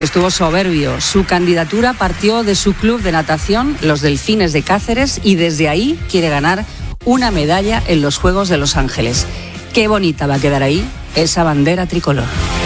Estuvo soberbio. Su candidatura partió de su club de natación, los Delfines de Cáceres, y desde ahí quiere ganar una medalla en los Juegos de Los Ángeles. Qué bonita va a quedar ahí esa bandera tricolor.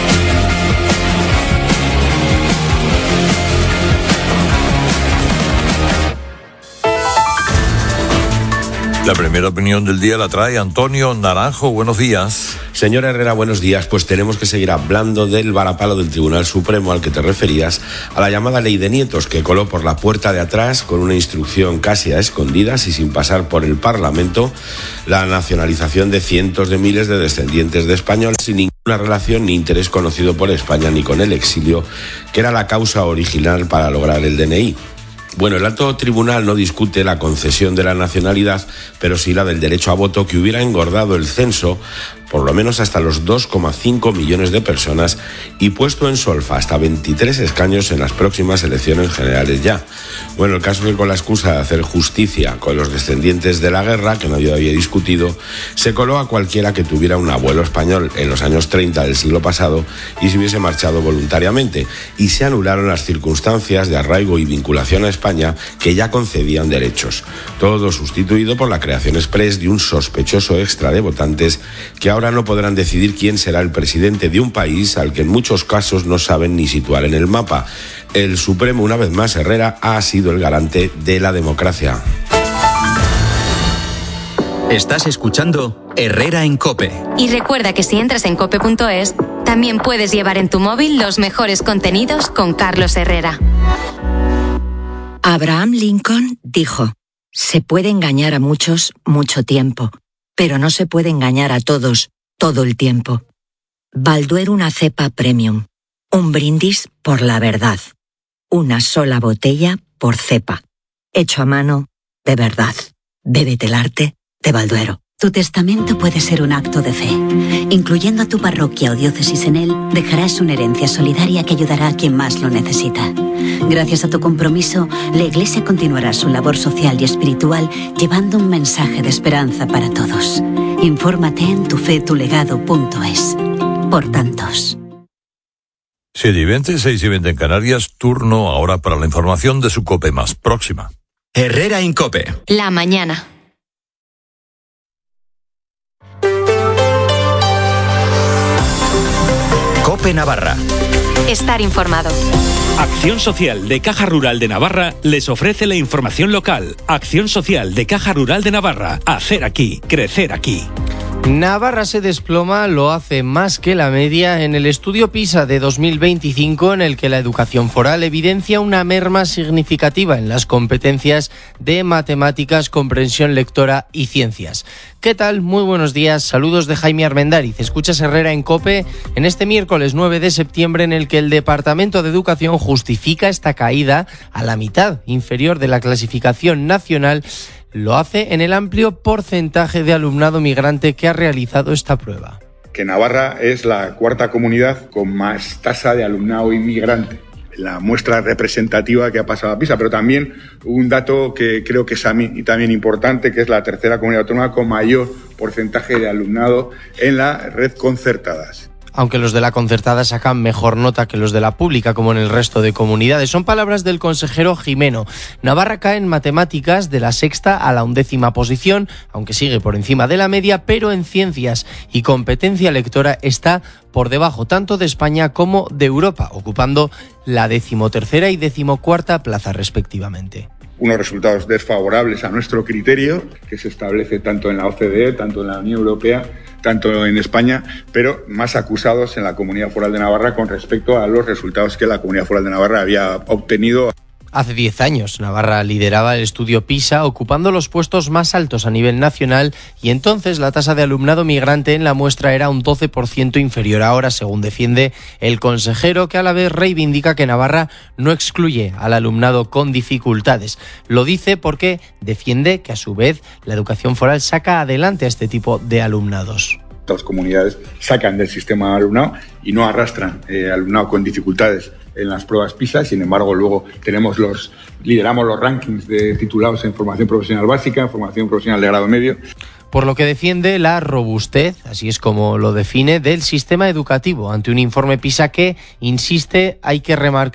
La primera opinión del día la trae Antonio Naranjo. Buenos días. Señor Herrera, buenos días. Pues tenemos que seguir hablando del varapalo del Tribunal Supremo al que te referías, a la llamada ley de nietos, que coló por la puerta de atrás con una instrucción casi a escondidas y sin pasar por el Parlamento la nacionalización de cientos de miles de descendientes de españoles sin ninguna relación ni interés conocido por España ni con el exilio, que era la causa original para lograr el DNI. Bueno, el alto tribunal no discute la concesión de la nacionalidad, pero sí la del derecho a voto, que hubiera engordado el censo por lo menos hasta los 2,5 millones de personas y puesto en solfa hasta 23 escaños en las próximas elecciones generales ya. Bueno, el caso es que con la excusa de hacer justicia con los descendientes de la guerra, que nadie había discutido, se coló a cualquiera que tuviera un abuelo español en los años 30 del siglo pasado y se hubiese marchado voluntariamente, y se anularon las circunstancias de arraigo y vinculación a España que ya concedían derechos. Todo sustituido por la creación exprés de un sospechoso extra de votantes que ahora no podrán decidir quién será el presidente de un país al que en muchos casos no saben ni situar en el mapa. El Supremo, una vez más, Herrera, ha sido el garante de la democracia. Estás escuchando Herrera en COPE. Y recuerda que si entras en cope.es, también puedes llevar en tu móvil los mejores contenidos con Carlos Herrera. Abraham Lincoln dijo: se puede engañar a muchos mucho tiempo, pero no se puede engañar a todos todo el tiempo. Balduero, una cepa premium. Un brindis por la verdad. Una sola botella por cepa. Hecho a mano de verdad. Bébete el arte de Balduero. Tu testamento puede ser un acto de fe. Incluyendo a tu parroquia o diócesis en él, dejarás una herencia solidaria que ayudará a quien más lo necesita. Gracias a tu compromiso, la Iglesia continuará su labor social y espiritual llevando un mensaje de esperanza para todos. Infórmate en tufetulegado.es. Por tantos. 7:20, 6:20 en Canarias. Turno ahora para la información de su COPE más próxima. Herrera en COPE. La mañana. COPE Navarra. Estar informado. Acción Social de Caja Rural de Navarra les ofrece la información local. Acción Social de Caja Rural de Navarra. Hacer aquí, crecer aquí. Navarra se desploma, lo hace más que la media en el estudio PISA de 2025, en el que la educación foral evidencia una merma significativa en las competencias de matemáticas, comprensión lectora y ciencias. ¿Qué tal? Muy buenos días, saludos de Jaime Armendáriz. Escuchas Herrera en COPE en este miércoles 9 de septiembre, en el que el Departamento de Educación justifica esta caída a la mitad inferior de la clasificación nacional. Lo hace en el amplio porcentaje de alumnado migrante que ha realizado esta prueba. Que Navarra es la cuarta comunidad con más tasa de alumnado inmigrante. La muestra representativa que ha pasado a PISA, pero también un dato que creo que es también importante, que es la tercera comunidad autónoma con mayor porcentaje de alumnado en la red concertadas. Aunque los de la concertada sacan mejor nota que los de la pública, como en el resto de comunidades. Son palabras del consejero Jimeno. Navarra cae en matemáticas de la 6ª a la 11ª posición, aunque sigue por encima de la media, pero en ciencias y competencia lectora está por debajo tanto de España como de Europa, ocupando la 13ª y 14ª plaza respectivamente. Unos resultados desfavorables a nuestro criterio, que se establece tanto en la OCDE, tanto en la Unión Europea, tanto en España, pero más acusados en la Comunidad Foral de Navarra con respecto a los resultados que la Comunidad Foral de Navarra había obtenido. Hace 10 años, Navarra lideraba el estudio PISA, ocupando los puestos más altos a nivel nacional, y entonces la tasa de alumnado migrante en la muestra era un 12% inferior. Ahora, según defiende el consejero, que a la vez reivindica que Navarra no excluye al alumnado con dificultades. Lo dice porque defiende que, a su vez, la educación foral saca adelante a este tipo de alumnados. Otras comunidades sacan del sistema de alumnado y no arrastran alumnado con dificultades en las pruebas PISA. Sin embargo, luego lideramos los rankings de titulados en formación profesional básica, en formación profesional de grado medio. por lo que defiende la robustez, así es como lo define, del sistema educativo ante un informe PISA que, insiste, hay que remarcar